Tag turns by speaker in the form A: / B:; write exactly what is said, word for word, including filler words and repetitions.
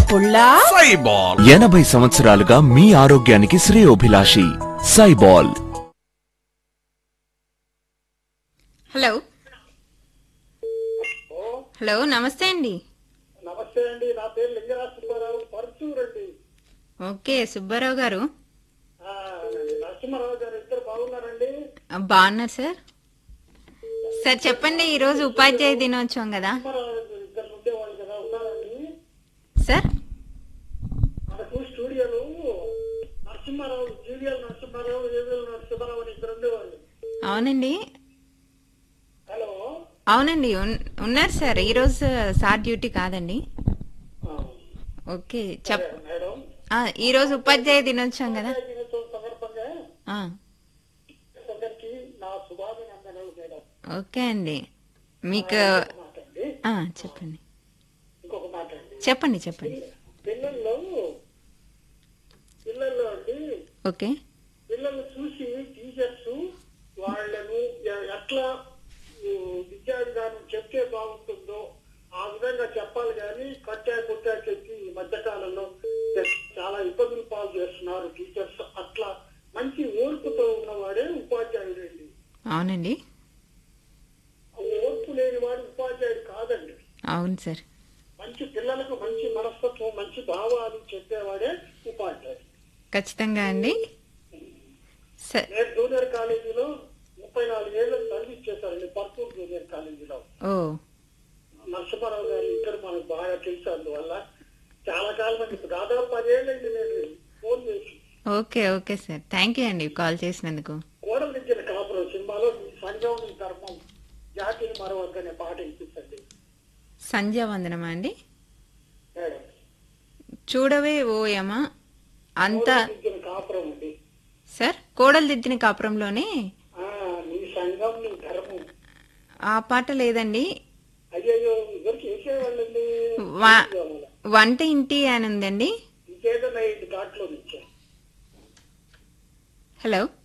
A: పుల్లా
B: సైబాల్ ఎనభై సంవత్సరాలుగా మీ ఆరోగ్యానికి శ్రేయోభిలాషి సైబాల్.
C: హలో హలో నమస్తే అండి.
D: నమస్తే అండి, నా పేరు లింగరాజు సుబ్బారావు, పర్చూర్ అండి.
C: ఓకే సుబ్బారావు గారు.
D: ఆ, నరసింహారావు గారు ఇద్దరు బాగున్నారండి?
C: ఆ, బాగున్నారు సార్. సార్ చెప్పండి, ఈరోజు ఉపాధ్యాయ దినోత్సవం కదా
D: నరసింహారావు ఇద్దరు ఉండేవాళ్ళు కదా, ఉన్నారండి
C: సార్?
D: మనకు స్టూడియోలో నరసింహారావు, జీవీఎల్ నరసింహారావు, ఏవిఎల్ నరసింహారావు అని ఇద్దరు ఉండేవాళ్ళు.
C: అవునండి
D: హలో
C: అవునండి ఉన్- ఉన్నారు సార్. ఈరోజు సార్ డ్యూటీ కాదండి.
D: ఆ,
C: ఓకే చెప్
D: మేడం,
C: ఆ, ఈరోజు ఉపాధ్యాయ దినోత్సవం కదా.
D: ఉపాధ్యాయ దినోత్సవం సందర్భంగా
C: ఆ,
D: అందరికీ నా శుభాభినందనలు మేడం.
C: ఓకే అండి. మీకు
D: ఇంకొక మాట అండి,
C: ఆ, చెప్పండి
D: ఇంకొక మాట అండి.
C: చెప్పండి చెప్పండి
D: పిల్లల్లో పిల్లల్లో అండి
C: ఓకే
D: పిల్లలు చూసి టీచర్స్ వాళ్ళను ఎ- ఎట్లా ఉ, విద్యా విధానం చెప్తే బాగుంటుందో ఆ విధంగా చెప్పాలి కానీ కట్టా కొట్టా చెప్పి ఈ మధ్యకాలంలో చాలా ఇబ్బందులు పాలు చేస్తున్నారు టీచర్స్. అట్లా మంచి ఓర్పుతో ఉన్నవాడే ఉపాధ్యాయుడు అండి.
C: అవునండి
D: ఓర్పు లేని వాడు ఉపాధ్యాయుడు కాదండి.
C: అవును సార్.
D: మంచి పిల్లలకు మంచి మనస్తత్వం, మంచి భావాలు చెప్పేవాడే ఉపాధ్యాయుడు.
C: ఖచ్చితంగా అండి. సార్
D: నేను జూనియర్ కాలేజీలో ముప్పై నాలుగు ఏళ్ళు సర్వీస్ చేశారండి, పర్పూర్ జూనియర్ కాలేజీలో.
C: ఓ
D: నరసింహారావు గారు ఇద్దరు మనకు బాగా తెలుసు, అందువల్ల చాలా కాలం మంది, దాదాపు పదేళ్ళైంది నేను ఫోన్ చేసి.
C: Okay okay sir, thank you అండి కాల్ చేసినందుకు.
D: కోడలు ఇచ్చిన కాపురం సినిమాలో మీ సంఘం నీ ధర్మం జాతిని మరొకనే పాట ఇప్పించండి
C: సంధ్యా వందనమా అండి?
D: మేడం.
C: చూడవే ఓయమ అంతా
D: కోడలు ఇచ్చిన కాపురం అండి.
C: సార్ కోడలు దిద్దిన కాపురంలోనే
D: ఆ, నీ సంఘం నీ ధర్మం.
C: ఆ పాట లేదండి.
D: అయ్యో ఇద్దరు చేసేవాళ్ళండి.
C: వా- వంట ఇంటి అని ఉందండి.
D: ఇంకేదన్నా ఐదు ఘాట్లో నుంచే.
C: హలో